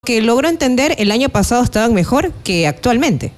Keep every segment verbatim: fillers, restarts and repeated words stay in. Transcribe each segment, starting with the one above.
que logró entender, el año pasado estaban mejor que actualmente.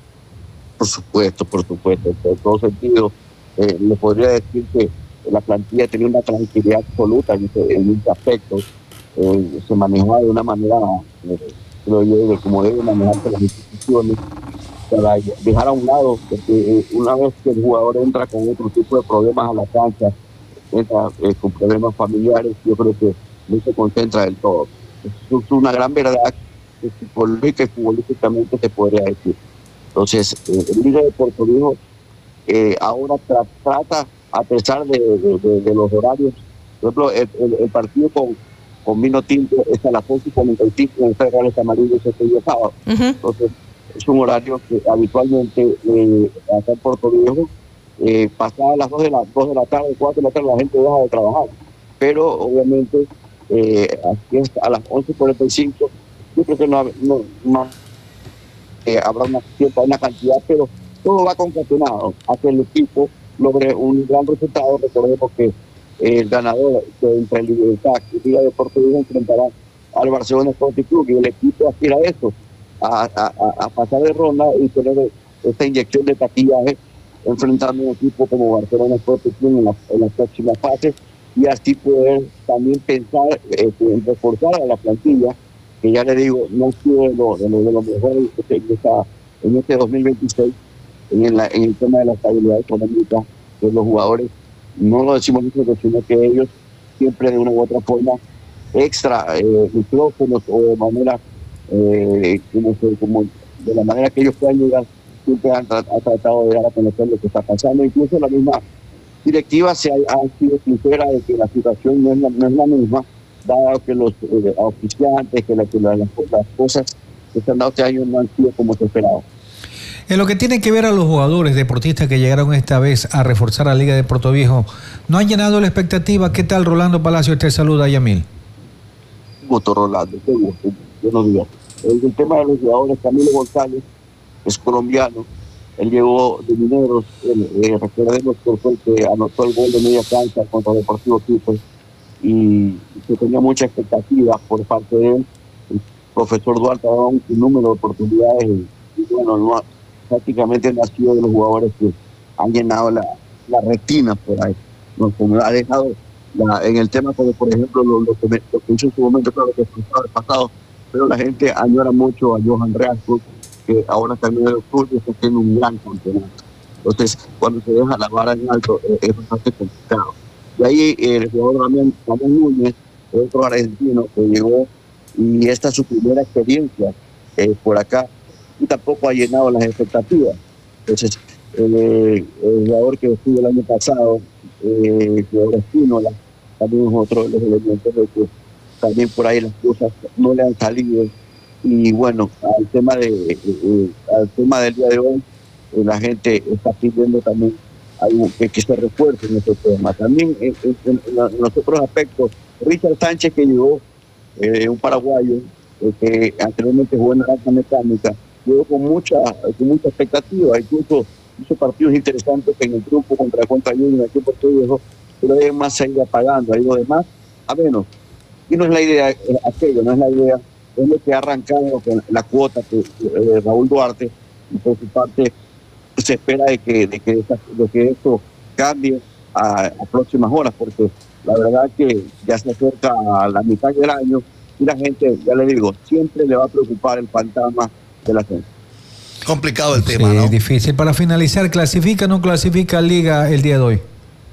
Por supuesto, por supuesto, en todo sentido. Eh, le podría decir que la plantilla tenía una tranquilidad absoluta en, ese, en muchos aspectos. Eh, se manejaba de una manera, eh, creo yo, de como deben manejarse las instituciones, para dejar a un lado, porque eh, una vez que el jugador entra con otro tipo de problemas a la cancha, entra eh, con problemas familiares, yo creo que no se concentra del todo. Es una gran verdad que psicológica y futbolísticamente se podría decir. Entonces, eh, el Liga de Puerto Viejo eh, ahora tra trata, a pesar de, de, de, de los horarios, por ejemplo, el, el, el partido con, con Vino Tinto es a las once y cuarenta y cinco en el Federal Amarillo ese día sábado. Uh-huh. Entonces, es un horario que habitualmente eh, acá en Puerto Viejo, eh, pasadas las dos de la, dos de la tarde, cuatro de la tarde, la gente deja de trabajar. Pero, obviamente, eh, aquí es a las once y cuarenta y cinco, yo creo que no, no, no eh, habrá una, cierta, una cantidad, pero todo va concatenado a que el equipo logre un gran resultado. Recordemos que eh, el ganador de entre Libertad y Liga de Puerto Viejo enfrentará al Barcelona Sporting Club, y el equipo aspira a eso, a, a, a pasar de ronda y tener esta inyección de taquillaje enfrentando un equipo como Barcelona Sporting Club en la, en la próxima fase, y así poder también pensar eh, en reforzar a la plantilla, que ya le digo, no ha sido de lo, de lo, de lo mejor en, esta, en este dos mil veintiséis, en, la, en el tema de la estabilidad económica de los jugadores. No lo decimos nosotros, sino que ellos siempre de una u otra forma extra eh, micrófonos o de manera eh, como, como de la manera que ellos puedan llegar, siempre han, han tratado de dar a conocer lo que está pasando. Incluso la misma directiva se ha, ha sido sincera de que la situación no es la, no es la misma, dado que los eh, auspiciantes, que, la, que la, las, las cosas que se han dado este año no han sido como se esperaba. En lo que tiene que ver a los jugadores deportistas que llegaron esta vez a reforzar a la Liga de Puerto Viejo, ¿no han llenado la expectativa? ¿Qué tal, Rolando Palacio? Te saluda, Yamil. Gusto, Rolando, qué gusto, buenos días. El, el tema de los jugadores, Camilo González es colombiano, él llegó de Mineros, él, eh, recordemos que fue el que anotó el gol de media cancha contra el Deportivo Quito, y se tenía mucha expectativa por parte de él. El profesor Duarte ha dado un número de oportunidades y, y bueno, no, prácticamente no ha sido de los jugadores que han llenado la, la retina por ahí. No, como ha dejado la, en el tema, como por ejemplo lo, lo, que, me, lo que hizo en su momento, claro que fue el pasado, pero la gente añora mucho a Johan Reasco, que ahora también en el club está haciendo un gran campeonato. Entonces, cuando se deja la vara en alto, eh, es bastante complicado. Y ahí eh, el jugador Ramón, Ramón Núñez, otro argentino que llegó, y esta es su primera experiencia eh, por acá, y tampoco ha llenado las expectativas. Entonces, eh, el jugador que estuvo el año pasado, eh, el jugador Espínola, también es otro de los elementos de que también por ahí las cosas no le han salido. Y bueno, al tema de eh, eh, al tema del día de hoy, eh, la gente está pidiendo también algo que, que se refuerce en este tema. También en, en, en, en los otros aspectos, Richard Sánchez, que llegó, eh, un paraguayo, eh, que anteriormente jugó en la Naranja Mecánica, llegó con mucha, con mucha expectativa, incluso hizo partidos interesantes en el triunfo contra contra Junior aquí en Puerto Viejo, pero además se ha ido apagando, ha ido de más a menos. Y no es la idea, eh, aquello, no es la idea, es lo que ha arrancado con la cuota que eh, Raúl Duarte, y por su parte se espera de que, de que, esa, de que esto cambie a, a próximas horas, porque la verdad que ya se acerca a la mitad del año y la gente, ya le digo, siempre le va a preocupar el fantasma de la gente. Complicado el tema, sí, ¿no? Difícil. Para finalizar, ¿clasifica o no clasifica Liga el día de hoy?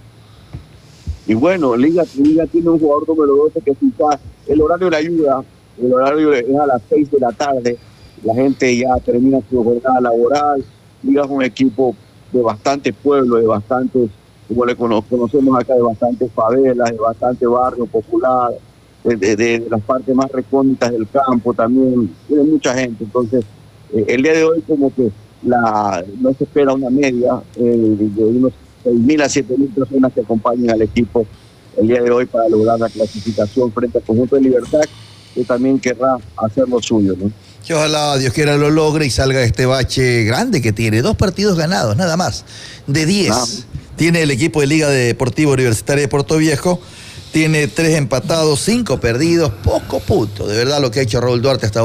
Y bueno, Liga, Liga tiene un jugador número doce que quizás el horario le ayuda, el horario es a las seis de la tarde, la gente ya termina su jornada laboral. Liga es un equipo de bastante pueblo, de bastantes, como le cono conocemos acá, de bastantes favelas, de bastante barrio popular, de, de, de las partes más recónditas del campo también, tiene mucha gente. Entonces, eh, el día de hoy como que la no se espera una media eh, de unos seis mil a siete mil personas que acompañen al equipo el día de hoy para lograr la clasificación frente al conjunto de Libertad, que también querrá hacer lo suyo, ¿no? Que ojalá Dios quiera lo logre y salga de este bache grande que tiene. Dos partidos ganados, nada más. De diez. Ah. Tiene el equipo de Liga Deportiva Universitaria de Puerto Viejo. tiene tres empatados, cinco perdidos, poco punto. De verdad lo que ha hecho Raúl Duarte hasta ahora.